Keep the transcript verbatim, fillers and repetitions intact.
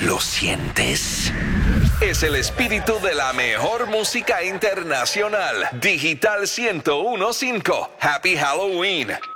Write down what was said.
¿Lo sientes? Es el espíritu de la mejor música internacional. Digital ciento uno punto cinco. Happy Halloween.